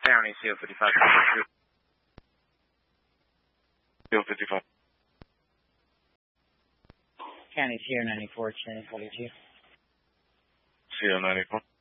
County, CO55. CO55. County, CO94, Channing, what did you? CO94.